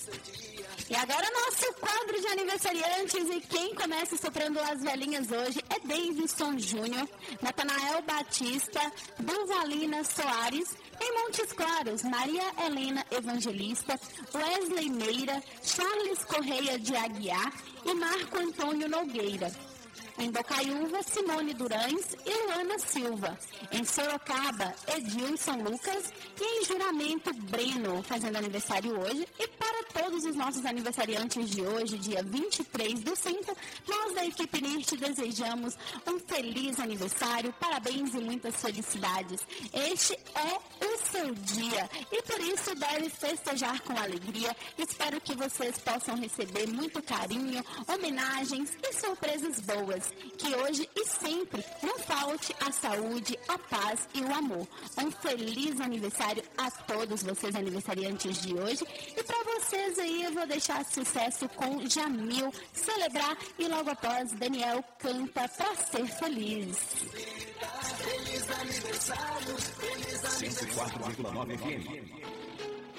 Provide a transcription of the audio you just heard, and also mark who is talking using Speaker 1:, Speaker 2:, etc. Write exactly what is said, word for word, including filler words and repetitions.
Speaker 1: E agora nosso quadro de aniversariantes, e quem começa soprando as velhinhas hoje é Davidson Júnior, Natanael Batista, Duvalina Soares, em Montes Claros, Maria Helena Evangelista, Wesley Meira, Charles Correia de Aguiar e Marco Antônio Nogueira. Em Bocaiúva, Simone Durães e Luana Silva. Em Sorocaba, Edilson Lucas. E em Juramento, Breno, fazendo aniversário hoje. E para todos os nossos aniversariantes de hoje, dia vinte e três do cinco, nós da equipe N I R T desejamos um feliz aniversário, parabéns e muitas felicidades. Este é o seu dia e por isso deve festejar com alegria. Espero que vocês possam receber muito carinho, homenagens e surpresas boas. Que hoje e sempre não falte a saúde, a paz e o amor. Um feliz aniversário a todos vocês aniversariantes de hoje. E para vocês aí eu vou deixar sucesso com Jamil, Celebrar, e logo após Daniel canta Pra Ser Feliz.
Speaker 2: Feliz aniversário, feliz aniversário. cento e quatro vírgula nove F M.